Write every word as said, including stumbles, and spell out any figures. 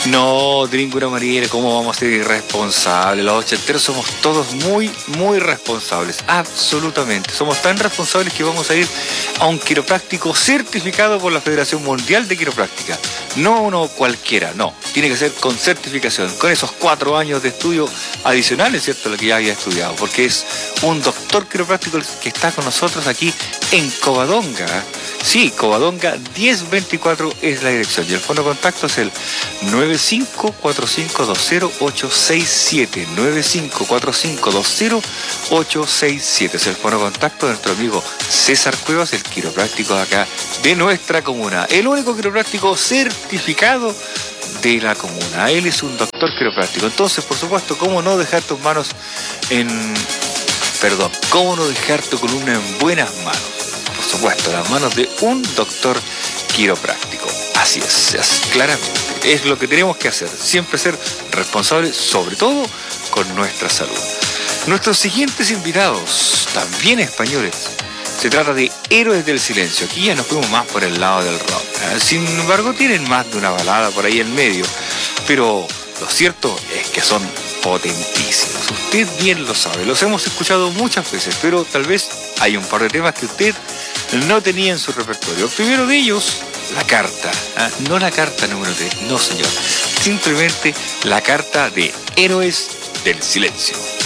No, de ninguna manera, ¿cómo vamos a ser irresponsables? Los ochenteros somos todos muy, muy responsables, absolutamente. Somos tan responsables que vamos a ir a un quiropráctico certificado por la Federación Mundial de Quiropráctica. No uno cualquiera, no. Tiene que ser con certificación, con esos cuatro años de estudio adicionales, ¿cierto? Lo que ya había estudiado, porque es un doctor quiropráctico que está con nosotros aquí en Covadonga. Sí, Covadonga diez veinticuatro es la dirección y el fono de contacto es el nueve cinco cuatro cinco dos cero ocho seis siete, nueve cinco cuatro cinco dos cero ocho seis siete. Es el fono de contacto de nuestro amigo César Cuevas, el quiropráctico de acá de nuestra comuna, el único quiropráctico certificado de la comuna. Él es un doctor quiropráctico. Entonces, por supuesto, ¿cómo no dejar tus manos en... Perdón, ¿cómo no dejar tu columna en buenas manos? Por supuesto, las manos de un doctor quiropráctico. Así es, es, claramente. Es lo que tenemos que hacer, siempre ser responsables, sobre todo con nuestra salud. Nuestros siguientes invitados, también españoles, se trata de Héroes del Silencio. Aquí ya nos fuimos más por el lado del rock, ¿eh? Sin embargo, tienen más de una balada por ahí en medio. Pero lo cierto es que son potentísimos. Usted bien lo sabe, los hemos escuchado muchas veces, pero tal vez hay un par de temas que usted no tenía en su repertorio. El primero de ellos, La Carta. ¿eh? No la carta número tres, no señor. Simplemente La Carta de Héroes del Silencio.